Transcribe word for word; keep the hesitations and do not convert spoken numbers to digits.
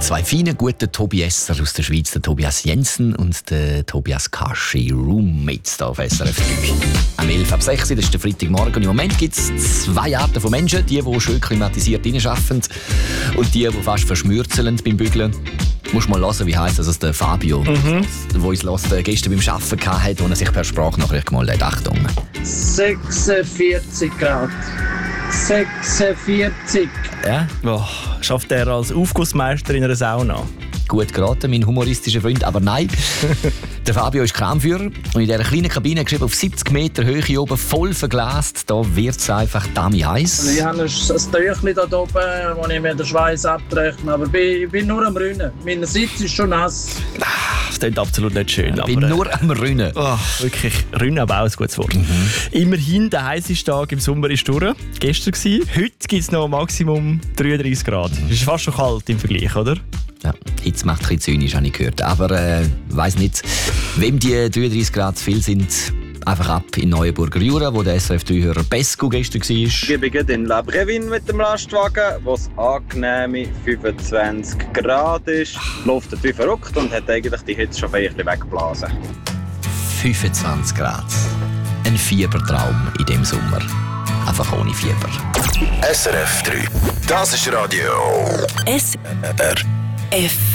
zwei feine, gute Tobiesser aus der Schweiz, der Tobias Jensen und der Tobias Kaschi, Roommates hier auf S R F drei. Am elf ab sechs, das ist der Freitagmorgen. Im Moment gibt es zwei Arten von Menschen, die, die schön klimatisiert arbeiten und die, die fast verschmürzeln beim Bügeln. Du musst mal hören, wie heisst das, also der Fabio, mhm. der uns gestern beim Arbeiten hatte, wo er sich per Sprachnachricht gemeldet hat. Achtung. sechsundvierzig Grad. sechsundvierzig. Ja? Oh, schafft er als Aufgussmeister in einer Sauna? Gut geraten, mein humoristischer Freund, aber nein. Der Fabio ist Kramführer und in dieser kleinen Kabine geschrieben, auf siebzig Meter Höhe oben, voll verglast, da wird es einfach dummy heiß. Ich habe ein Tüchlein da oben, wo ich mir den Schweiß abtrechne, aber ich bin nur am Rünnen. Mein Sitz ist schon nass. Das klingt absolut nicht schön. Ich bin aber, nur am Rünnen. Oh, wirklich, Rünnen, aber auch ein gutes Wort. Mhm. Immerhin, der heißeste Tag im Sommer ist durch. Gestern war. Heute gibt es noch Maximum dreiunddreißig Grad. Das ist fast schon kalt im Vergleich, oder? Ja, jetzt macht es ein bisschen zynisch, habe ich gehört. Aber ich äh, weiss nicht, wem die dreiunddreißig Grad zu viel sind. Einfach ab in Neuenburger Jura, wo der S R F drei-Hörer Pesco gestern war. Ich bin in La Brevin mit dem Lastwagen, wo es angenehme fünfundzwanzig Grad ist. Läuft wie verrückt und hat eigentlich die Hitze schon ein bisschen weggeblasen. fünfundzwanzig Grad. Ein Fiebertraum in diesem Sommer. Einfach ohne Fieber. S R F drei. Das ist Radio. S R F.